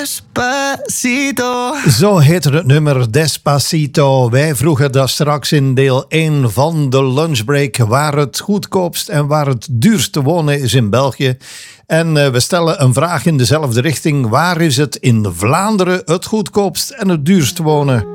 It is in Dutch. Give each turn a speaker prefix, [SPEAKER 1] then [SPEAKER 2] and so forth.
[SPEAKER 1] Despacito.
[SPEAKER 2] Zo heette het nummer Despacito. Wij vroegen dat straks in deel 1 van de lunchbreak waar het goedkoopst en waar het duurst te wonen is in België. En we stellen een vraag in dezelfde richting. Waar is het in Vlaanderen het goedkoopst en het duurst te wonen?